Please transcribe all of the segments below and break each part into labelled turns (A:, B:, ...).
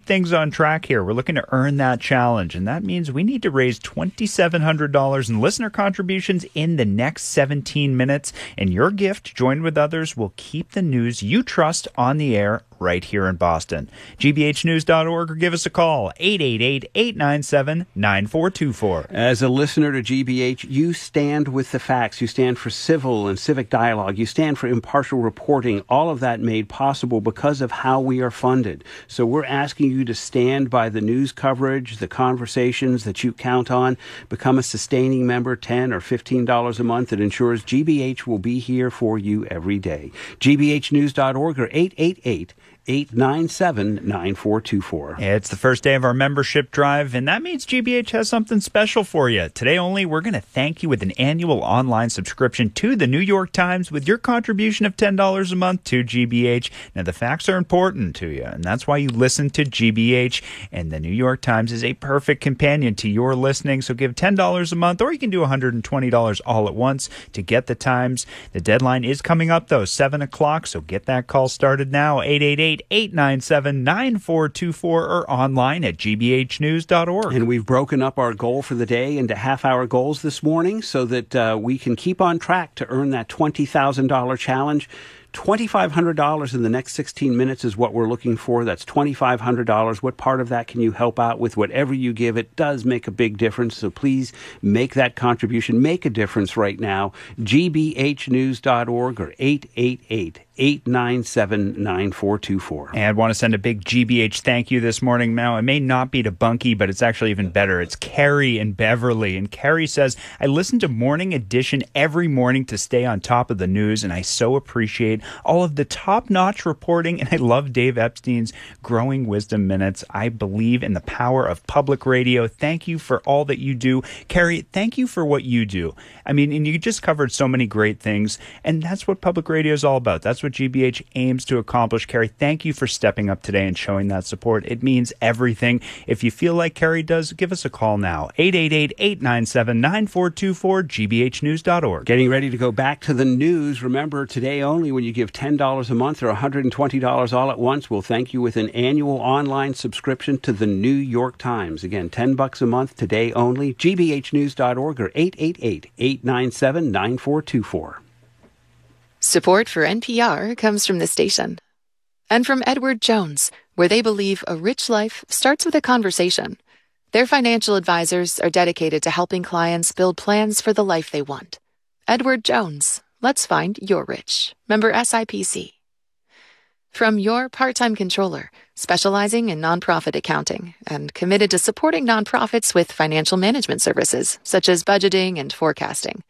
A: things on track here. We're looking to earn that challenge, and that means we need to raise $2,700 in listener contributions in the next 17 minutes. And your gift, joined with others, will keep the news you trust on the air right here in Boston. gbhnews.org or give us a call, 888-897-9424.
B: As a listener to GBH, you stand with the facts. You stand for civil and civic dialogue. You stand for impartial reporting. All of that made possible because of how we are funded. So we're asking you to stand by the news coverage, the conversations that you count on. Become a sustaining member, $10 or $15 a month. That ensures GBH will be here for you every day. gbhnews.org or 888-897-9424.
A: It's the first day of our membership drive, and that means GBH has something special for you. Today only, we're going to thank you with an annual online subscription to the New York Times with your contribution of $10 a month to GBH. Now, the facts are important to you, and that's why you listen to GBH, and the New York Times is a perfect companion to your listening, so give $10 a month, or you can do $120 all at once to get the Times. The deadline is coming up, though, 7 o'clock, so get that call started now, 888-897-9424, or online at gbhnews.org.
B: And we've broken up our goal for the day into half-hour goals this morning so that we can keep on track to earn that $20,000 challenge. $2,500 in the next 16 minutes is what we're looking for. That's $2,500. What part of that can you help out with? Whatever you give, it does make a big difference. So please make that contribution. Make a difference right now. gbhnews.org or 888-897-9424.
A: And I want to send a big GBH thank you this morning. Now, it may not be to Bunky, but it's actually even better. It's Carrie in Beverly. And Carrie says, I listen to Morning Edition every morning to stay on top of the news, and I so appreciate all of the top-notch reporting, and I love Dave Epstein's Growing Wisdom Minutes. I believe in the power of public radio. Thank you for all that you do. Carrie, thank you for what you do. I mean, and you just covered so many great things, and that's what public radio is all about. That's what GBH aims to accomplish. Carrie, thank you for stepping up today and showing that support. It means everything. If you feel like Carrie does, give us a call now. 888-897-9424, gbhnews.org.
B: Getting ready to go back to the news. Remember, today only, when you give $10 a month or $120 all at once, we'll thank you with an annual online subscription to the New York Times. Again, $10 a month, today only. gbhnews.org or 888-897-9424.
C: Support for NPR comes from the station and from Edward Jones, where they believe a rich life starts with a conversation. Their financial advisors are dedicated to helping clients build plans for the life they want. Edward Jones, let's find your rich. Member SIPC. From Your Part-Time Controller, specializing in nonprofit accounting and committed to supporting nonprofits with financial management services such as budgeting and forecasting.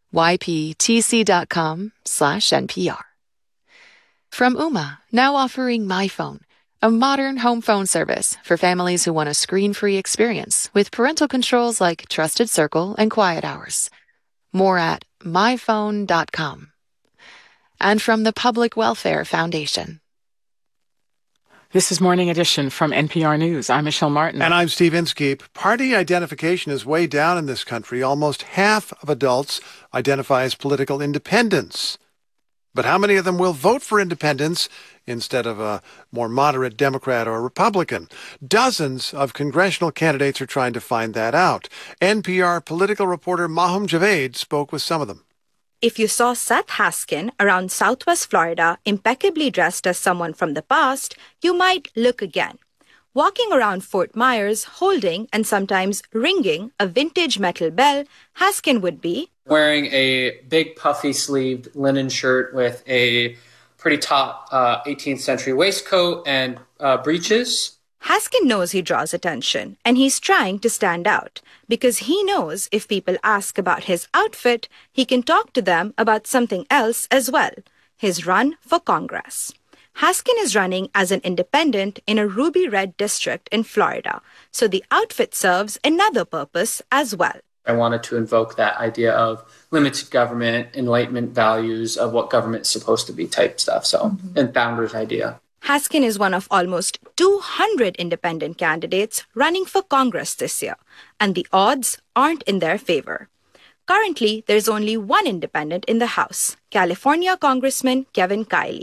C: yptc.com/NPR. From Ooma, now offering MyPhone, a modern home phone service for families who want a screen-free experience with parental controls like Trusted Circle and Quiet Hours. More at myphone.com. And from the Public Welfare Foundation.
D: This is Morning Edition from NPR News. I'm Michelle Martin.
E: And I'm Steve Inskeep. Party identification is way down in this country. Almost half of adults identify as political independents. But how many of them will vote for independence instead of a more moderate Democrat or Republican? Dozens of congressional candidates are trying to find that out. NPR political reporter Mahum Javed spoke with some of them.
F: If you saw Seth Haskin around Southwest Florida impeccably dressed as someone from the past, you might look again. Walking around Fort Myers holding and sometimes ringing a vintage metal bell, Haskin would be
G: wearing a big puffy sleeved linen shirt with a pretty top 18th century waistcoat and breeches.
F: Haskin knows he draws attention, and he's trying to stand out, because he knows if people ask about his outfit, he can talk to them about something else as well, his run for Congress. Haskin is running as an independent in a ruby red district in Florida, so the outfit serves another purpose as well.
G: I wanted to invoke that idea of limited government, enlightenment values of what government's supposed to be type stuff, and Founder's idea.
F: Haskin is one of almost 200 independent candidates running for Congress this year, and the odds aren't in their favor. Currently, there's only one independent in the House, California Congressman Kevin Kiley.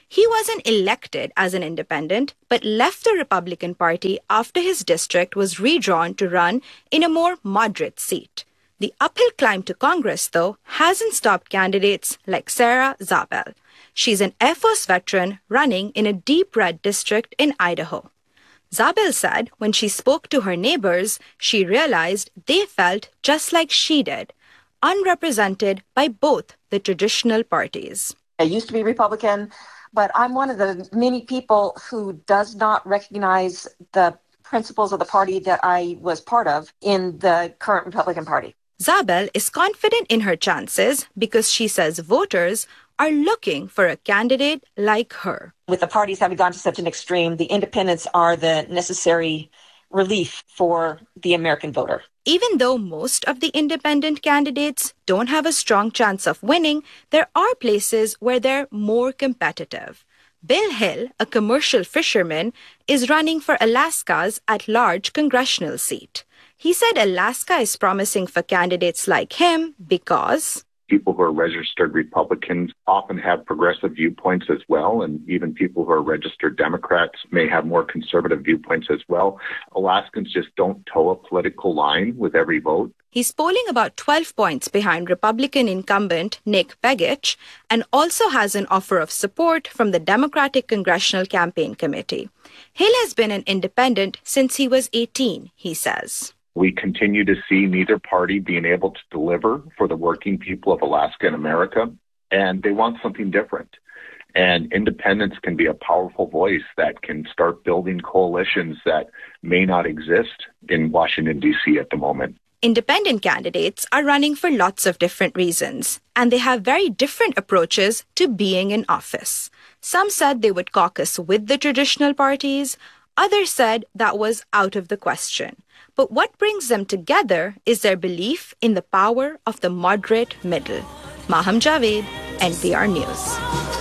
F: He wasn't elected as an independent, but left the Republican Party after his district was redrawn to run in a more moderate seat. The uphill climb to Congress, though, hasn't stopped candidates like Sarah Zabel. She's an Air Force veteran running in a deep red district in Idaho. Zabel said when she spoke to her neighbors, she realized they felt just like she did, unrepresented by both the traditional parties.
H: I used to be Republican, but I'm one of the many people who does not recognize the principles of the party that I was part of in the current Republican Party.
F: Zabel is confident in her chances because she says voters are looking for a candidate like her.
H: With the parties having gone to such an extreme, the independents are the necessary relief for the American voter.
F: Even though most of the independent candidates don't have a strong chance of winning, there are places where they're more competitive. Bill Hill, a commercial fisherman, is running for Alaska's at-large congressional seat. He said Alaska is promising for candidates like him because
I: people who are registered Republicans often have progressive viewpoints as well, and even people who are registered Democrats may have more conservative viewpoints as well. Alaskans just don't toe a political line with every vote.
F: He's polling about 12 points behind Republican incumbent Nick Begich and also has an offer of support from the Democratic Congressional Campaign Committee. Hill has been an independent since he was 18, he says.
I: We continue to see neither party being able to deliver for the working people of Alaska and America, and they want something different. And independents can be a powerful voice that can start building coalitions that may not exist in Washington, D.C. at the moment.
F: Independent candidates are running for lots of different reasons, and they have very different approaches to being in office. Some said they would caucus with the traditional parties. Others said that was out of the question. But what brings them together is their belief in the power of the moderate middle. Maham Javed, NPR News.